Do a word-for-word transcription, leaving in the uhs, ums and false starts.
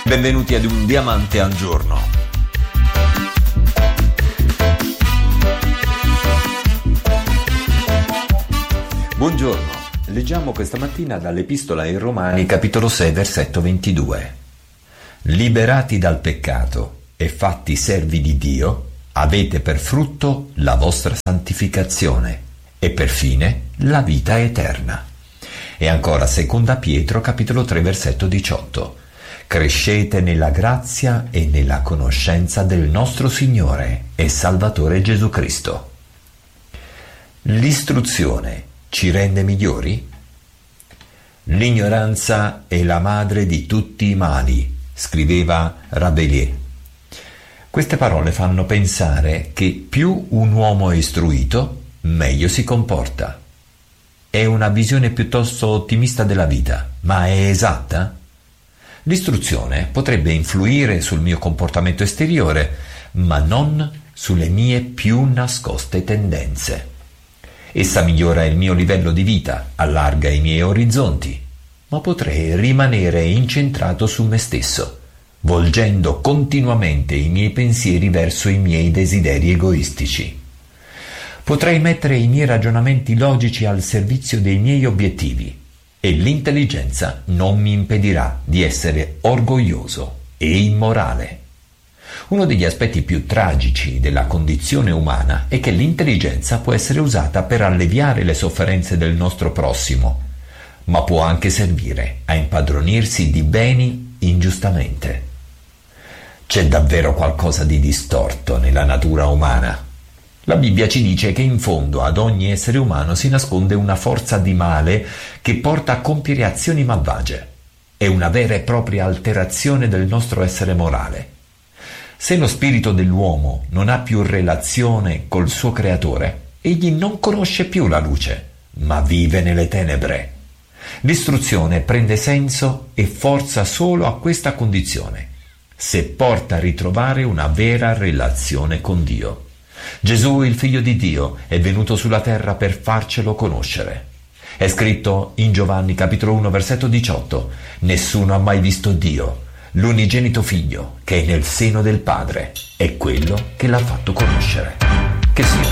Benvenuti ad Un Diamante al Giorno. Buongiorno, leggiamo questa mattina dall'Epistola ai Romani, capitolo sei, versetto ventidue. Liberati dal peccato e fatti servi di Dio, avete per frutto la vostra santificazione e per fine la vita eterna. E ancora seconda Pietro, capitolo tre, versetto diciotto. Crescete nella grazia e nella conoscenza del nostro Signore e Salvatore Gesù Cristo. L'istruzione ci rende migliori? L'ignoranza è la madre di tutti i mali, scriveva Rabelais. Queste parole fanno pensare che più un uomo è istruito, meglio si comporta. È una visione piuttosto ottimista della vita, ma è esatta? L'istruzione potrebbe influire sul mio comportamento esteriore, ma non sulle mie più nascoste tendenze. Essa migliora il mio livello di vita, allarga i miei orizzonti, ma potrei rimanere incentrato su me stesso, volgendo continuamente i miei pensieri verso i miei desideri egoistici. Potrei mettere i miei ragionamenti logici al servizio dei miei obiettivi e l'intelligenza non mi impedirà di essere orgoglioso e immorale. Uno degli aspetti più tragici della condizione umana è che l'intelligenza può essere usata per alleviare le sofferenze del nostro prossimo, ma può anche servire a impadronirsi di beni ingiustamente. C'è davvero qualcosa di distorto nella natura umana. La Bibbia ci dice che in fondo ad ogni essere umano si nasconde una forza di male che porta a compiere azioni malvagie. È una vera e propria alterazione del nostro essere morale. Se lo spirito dell'uomo non ha più relazione col suo creatore, egli non conosce più la luce, ma vive nelle tenebre. L'istruzione prende senso e forza solo a questa condizione, se porta a ritrovare una vera relazione con Dio. Gesù, il Figlio di Dio, è venuto sulla terra per farcelo conoscere. È scritto in Giovanni capitolo uno versetto diciotto: nessuno ha mai visto Dio, l'unigenito Figlio che è nel seno del Padre è quello che l'ha fatto conoscere. Che sia